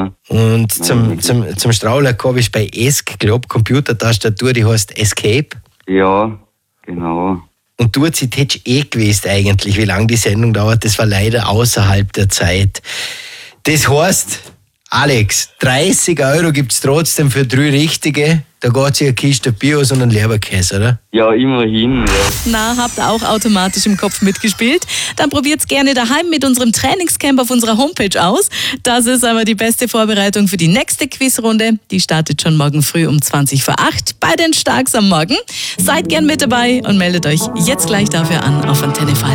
ja. Und zum Strahler habe ich bei ESC, glaube Computertastatur, die heißt Escape. Ja, genau. Und du hättest gewusst eigentlich, wie lange die Sendung dauert. Das war leider außerhalb der Zeit. Das heißt, Alex, 30 € gibt es trotzdem für 3 Richtige. Da geht sich eine Kiste Bios und ein Leberkäse, oder? Ja, immerhin, ja. Na, habt ihr auch automatisch im Kopf mitgespielt? Dann probiert's gerne daheim mit unserem Trainingscamp auf unserer Homepage aus. Das ist aber die beste Vorbereitung für die nächste Quizrunde. Die startet schon morgen früh um 7:20 bei den Starks am Morgen. Seid gern mit dabei und meldet euch jetzt gleich dafür an auf Antenne 5.